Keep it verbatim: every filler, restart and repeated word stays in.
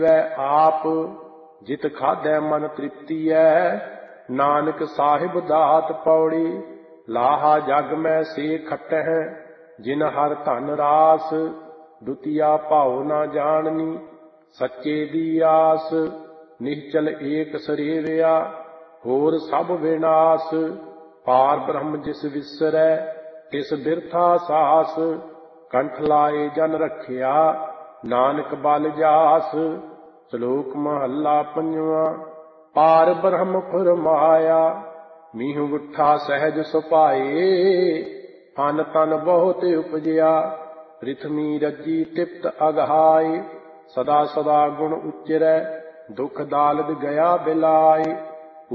वै आप जित खाधै मन तृप्तियै, नानक साहिब दात पौड़ी। लाहा जग में से खटह, जिन हर धन रास। दुतिया भाव न जाननी, सच्चे दी आस। निश्चल एक सरेविया, होर सब विनाश। पार ब्रह्म जिस विसरै, तिस बिरथा सास। कंठ लाए जन रखिया, नानक बल जास। श्लोक महला पंजवा। पार ब्रह्म फुरमाया, मीहु गुट्ठा सहज सुपाए। अन तन बहुत उपजया, पृथ्वी रजी तिप्त अगहाय। सदा सदा गुण उच्चरै, दुख दालद गया बिलाय।